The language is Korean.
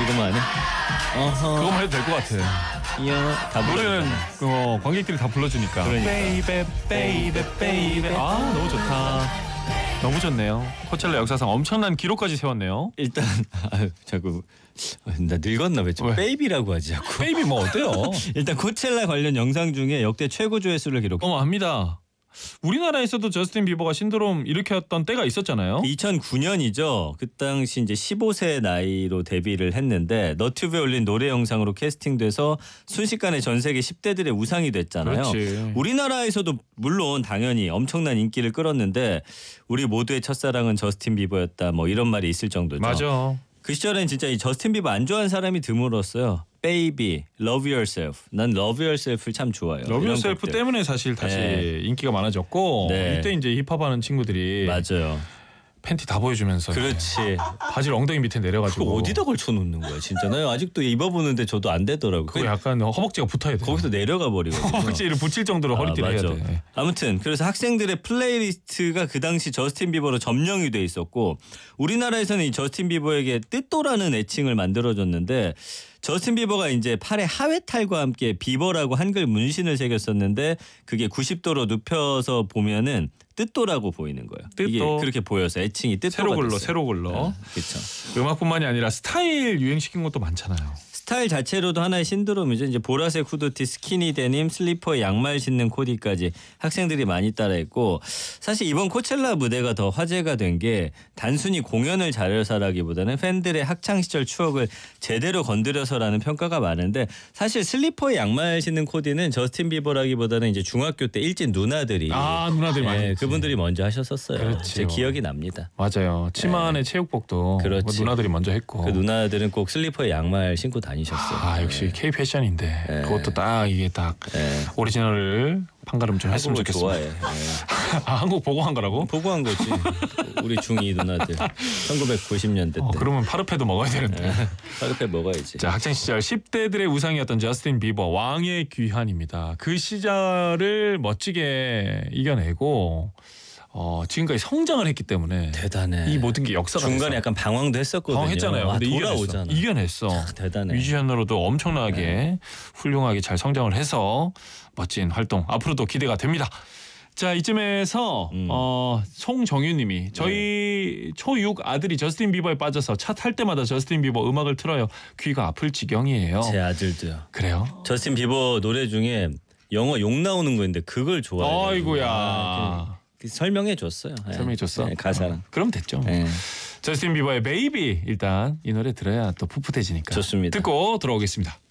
이거만 안 해? 어허. 그거만 해도 될 것 같아. 다 노래는 관객들이 다 불러주니까. 그러니까. 베이베 베이베 베이베. 아 너무 좋다. 너무 좋네요. 코첼라 역사상 엄청난 기록까지 세웠네요. 일단 자꾸 나 늙었나 왜 좀 왜? 베이비라고 하지 자꾸. 베이비 뭐 어때요? 일단 코첼라 관련 영상 중에 역대 최고 조회수를 기록. 어마합니다. 우리나라에서도 저스틴 비버가 신드롬 일으켰던 때가 있었잖아요. 2009년이죠. 그 당시 이제 15세 나이로 데뷔를 했는데 너튜브에 올린 노래 영상으로 캐스팅돼서 순식간에 전 세계 10대들의 우상이 됐잖아요. 그렇지. 우리나라에서도 물론 당연히 엄청난 인기를 끌었는데 우리 모두의 첫사랑은 저스틴 비버였다 뭐 이런 말이 있을 정도죠. 맞아. 그 시절엔 진짜 이 저스틴 비버 안 좋아하는 사람이 드물었어요. Baby, Love Yourself. 난 Love Yourself를 참 좋아해요. 러브 이런 요셀프 곡들. 때문에 사실 다시 네. 인기가 많아졌고 네. 이때 이제 힙합하는 친구들이 맞아요. 팬티 다 보여주면서 그렇지. 바지를 엉덩이 밑에 그거 내려가지고 어디다 걸쳐놓는 거야 진짜. 나 아직도 입어보는데 저도 안 되더라고요. 그거 약간 허벅지가 붙어야 돼. 거기서 내려가 버리거든요. 허벅지를 붙일 정도로 허리띠를 해야 맞아. 돼. 아무튼 그래서 학생들의 플레이리스트가 그 당시 저스틴 비버로 점령이 돼 있었고 우리나라에서는 이 저스틴 비버에게 뜻도라는 애칭을 만들어줬는데 저스틴 비버가 이제 팔에 하회탈과 함께 비버라고 한글 문신을 새겼었는데 그게 90도로 눕혀서 보면은 뜻도라고 보이는 거예요. 뜻도. 이게 그렇게 보여서 애칭이 뜻도가 새로 글러 됐어요. 새로 글러. 그렇죠. 음악뿐만이 아니라 스타일 유행시킨 것도 많잖아요. 스타일 자체로도 하나의 신드롬이죠. 이제 보라색 후드티, 스키니 데님, 슬리퍼에 양말 신는 코디까지 학생들이 많이 따라했고 사실 이번 코첼라 무대가 더 화제가 된 게 단순히 공연을 잘해서라기보다는 팬들의 학창 시절 추억을 제대로 건드려서라는 평가가 많은데 사실 슬리퍼에 양말 신는 코디는 저스틴 비버라기보다는 이제 중학교 때 일진 누나들이 누나들이 많이 했지. 그분들이 먼저 하셨었어요. 그렇지요. 제 기억이 납니다. 맞아요. 치마 안에 체육복도 그렇지. 누나들이 먼저 했고. 그 누나들은 꼭 슬리퍼에 양말 신고 다니셨어요. 역시 K 패션인데 그것도 딱 이게 딱 오리지널을 판가름 좀 했으면 한국을 좋겠습니다. 좋아해. 한국 보고한 거라고? 보고한 거지. 우리 중2 누나들 1990년대 때. 그러면 파르페도 먹어야 되는데. 파르페 먹어야지. 자, 학창 시절 10대들의 우상이었던 저스틴 비버 왕의 귀환입니다. 그 시절을 멋지게 이겨내고 지금까지 성장을 했기 때문에 대단해. 이 모든 게 역사가 중간에 됐어. 약간 방황도 했었거든요. 방황했잖아요. 근데 돌아오잖아. 이겨냈어. 대단해. 뮤지션으로도 엄청나게 훌륭하게 잘 성장을 해서 멋진 활동 앞으로도 기대가 됩니다. 자, 이쯤에서 송정윤님이 저희 초6 아들이 저스틴 비버에 빠져서 차 탈 때마다 저스틴 비버 음악을 틀어요. 귀가 아플 지경이에요. 제 아들도요. 그래요? 저스틴 비버 노래 중에 영어 욕 나오는 거인데 그걸 좋아해요. 아이고야. 설명해 줬어요. 설명해 줬어? 가사랑. 그럼 됐죠. 네. 저스틴 비버의 베이비 일단 이 노래 들어야 또 풋풋해지니까. 좋습니다. 듣고 돌아오겠습니다.